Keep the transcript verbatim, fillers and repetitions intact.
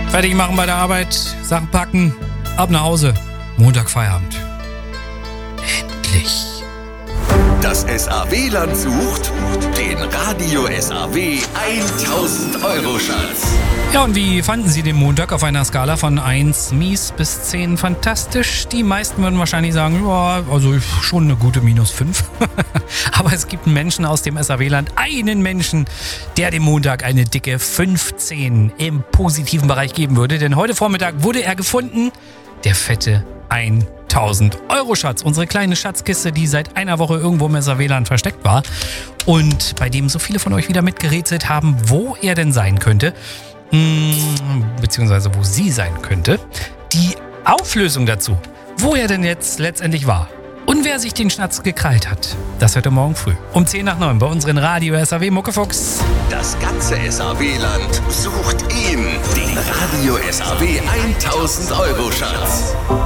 Fertig machen bei der Arbeit, Sachen packen, ab nach Hause. Montag Feierabend. Endlich. Das S A W-Land sucht den Radio S A W tausend Euro Schatz. Ja, und wie fanden Sie den Montag auf einer Skala von eins mies bis zehn fantastisch? Die meisten würden wahrscheinlich sagen, ja, also schon eine gute minus fünf. Aber es gibt einen Menschen aus dem S A W-Land, einen Menschen, der dem Montag eine dicke fünfzehn im positiven Bereich geben würde. Denn heute Vormittag wurde er gefunden, der fette tausend Euro Schatz. Unsere kleine Schatzkiste, die seit einer Woche irgendwo im S A W-Land versteckt war. Und bei dem so viele von euch wieder mitgerätselt haben, wo er denn sein könnte. Beziehungsweise wo sie sein könnte. Die Auflösung dazu, wo er denn jetzt letztendlich war und wer sich den Schnatz gekrallt hat, das hört ihr morgen früh um zehn nach neun bei unseren Radio S A W Muckefuchs. Das ganze S A W-Land sucht ihn, den Radio S A W tausend Euro Schatz.